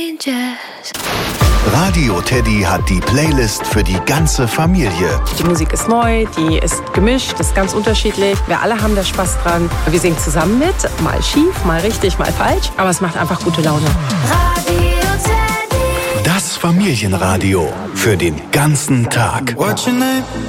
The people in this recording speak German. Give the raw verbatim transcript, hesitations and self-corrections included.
Radio Teddy hat die Playlist für die ganze Familie. Die Musik ist neu, die ist gemischt, ist ganz unterschiedlich. Wir alle haben da Spaß dran. Wir singen zusammen mit, mal schief, mal richtig, mal falsch. Aber es macht einfach gute Laune. Radio Teddy. Das Familienradio für den ganzen Tag. What's your name?